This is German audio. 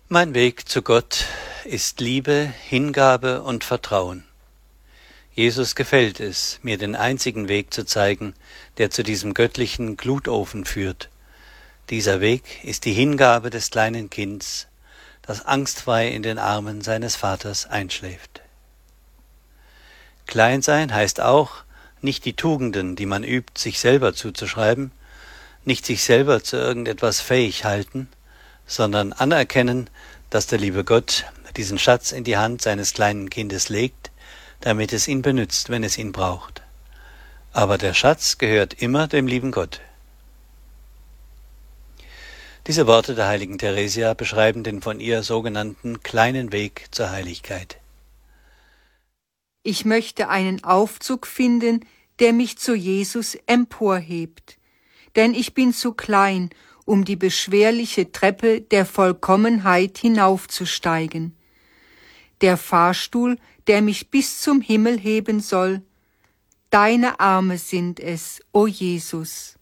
Mein Weg zu Gott ist Liebe, Hingabe und Vertrauen. Jesus gefällt es, mir den einzigen Weg zu zeigen, der zu diesem göttlichen Glutofen führt. Dieser Weg ist die Hingabe des kleinen Kinds, das angstfrei in den Armen seines Vaters einschläft. Klein sein heißt auch, nicht die Tugenden, die man übt, sich selber zuzuschreiben, nicht sich selber zu irgendetwas fähig halten, sondern anerkennen, dass der liebe Gott diesen Schatz in die Hand seines kleinen Kindes legt, damit es ihn benützt, wenn es ihn braucht. Aber der Schatz gehört immer dem lieben Gott. Diese Worte der heiligen Theresia beschreiben den von ihr sogenannten kleinen Weg zur Heiligkeit. Ich möchte einen Aufzug finden, der mich zu Jesus emporhebt. Denn ich bin zu klein, um die beschwerliche Treppe der Vollkommenheit hinaufzusteigen. Der Fahrstuhl, der mich bis zum Himmel heben soll, deine Arme sind es, o Jesus.